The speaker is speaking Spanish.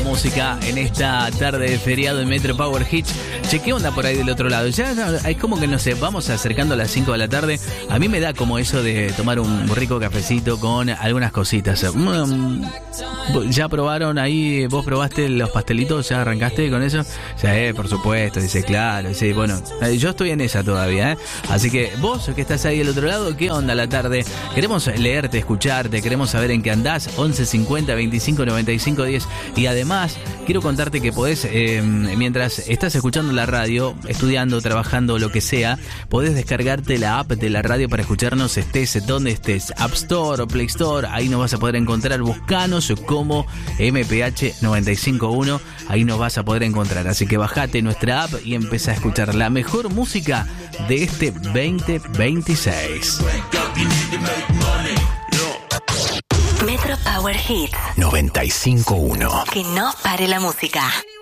música en esta tarde de feriado en Metro Power Hits. Che, ¿qué onda por ahí del otro lado? Ya es como que no sé, vamos acercando a las 5 de la tarde. A mí me da como eso de tomar un rico cafecito con algunas cositas. ¿Ya probaron ahí? ¿Vos probaste los pastelitos? ¿Ya arrancaste con eso? Sí, por supuesto, dice, claro. Sí, bueno, yo estoy en esa todavía, ¿eh? Así que vos que estás ahí del otro lado, ¿qué onda la tarde? Queremos leerte, escucharte, queremos saber en qué andás. 11 50 25 95 10. Y además, quiero contarte que podés, mientras estás escuchando la radio, estudiando, trabajando, lo que sea, podés descargarte la app de la radio para escucharnos estés donde estés. App Store o Play Store, ahí nos vas a poder encontrar. Buscanos como MPH 951, ahí nos vas a poder encontrar. Así que bajate nuestra app y empezá a escuchar la mejor música de este 2026. Metro Power Hits 95.1. Que no pare la música.